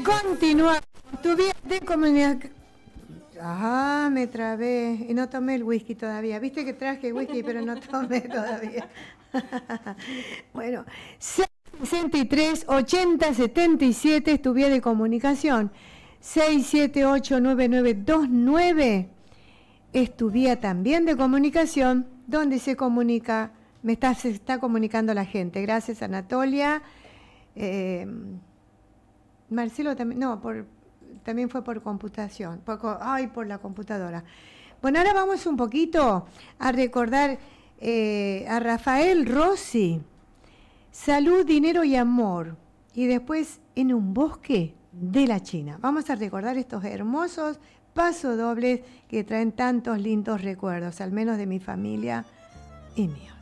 Continúa tu vida de comunicación. Ah, me trabé y no tomé el whisky todavía. Viste que traje whisky, pero no tomé todavía. Bueno, 63 80 77 es tu vía de comunicación. 6789929 es tu vía también de comunicación, donde se comunica, se está comunicando la gente. Gracias, Anatolia. Marcelo también, no, también fue por computación, por la computadora. Bueno, ahora vamos un poquito a recordar a Rafael Rossi, Salud, Dinero y Amor, y después En un bosque de la China. Vamos a recordar estos hermosos pasodobles que traen tantos lindos recuerdos, al menos de mi familia y mío.